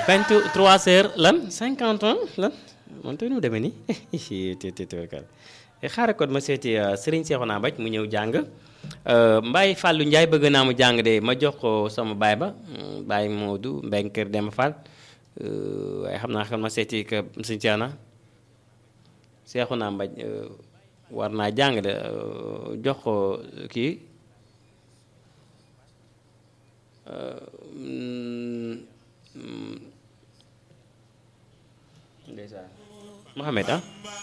23 heures lan 50 ans lan man tey nu mu demee nii te xaaral kon ma seeti Serigne Cheikhouna Mbaj mu ñëw jàng Mbaye Fallou Ndiaye bëgg naa mu jàng de ma jox ko sama baay ba Baye Modou Mbengue Kër Demba Fall waaye xam naa xam ma seeti que Serigne Cheikhouna Mbaj war naa jàng de jox ko kii ndeysaan Mohamed